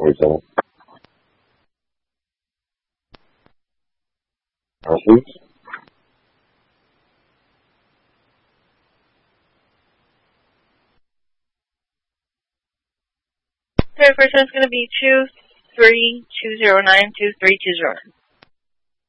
47. Please. Third person is going to be 232092320.